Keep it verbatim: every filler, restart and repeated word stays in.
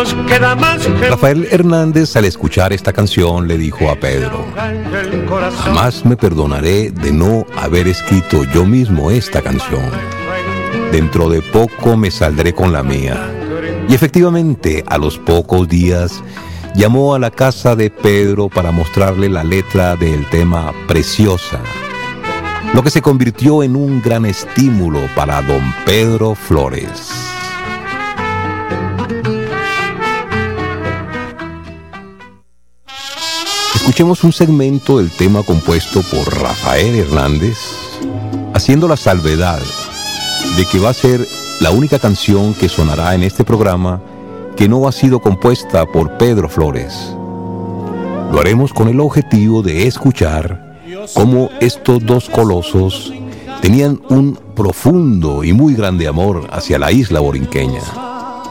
nos queda más que... Rafael Hernández, al escuchar esta canción, le dijo a Pedro: jamás me perdonaré de no haber escrito yo mismo esta canción. Dentro de poco me saldré con la mía. Y efectivamente, a los pocos días, llamó a la casa de Pedro para mostrarle la letra del tema Preciosa, lo que se convirtió en un gran estímulo para don Pedro Flores. Escuchemos un segmento del tema compuesto por Rafael Hernández, haciendo la salvedad de que va a ser la única canción que sonará en este programa que no ha sido compuesta por Pedro Flores. Lo haremos con el objetivo de escuchar cómo estos dos colosos tenían un profundo y muy grande amor hacia la isla borinqueña.